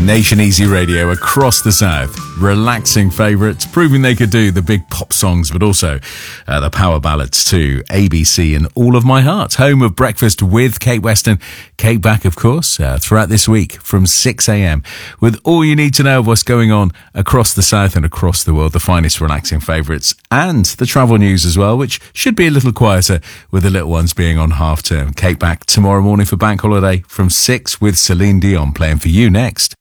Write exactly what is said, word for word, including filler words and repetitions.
Nation Easy Radio across the South. Relaxing favourites, proving they could do the big pop songs, but also uh, the power ballads too. A B C and All of My Heart. Home of Breakfast with Kate Weston. Kate back, of course, uh, throughout this week from six a.m. with all you need to know of what's going on across the South and across the world. The finest relaxing favourites and the travel news as well, which should be a little quieter with the little ones being on half term. Kate back tomorrow morning for bank holiday from six with Celine Dion playing for you next.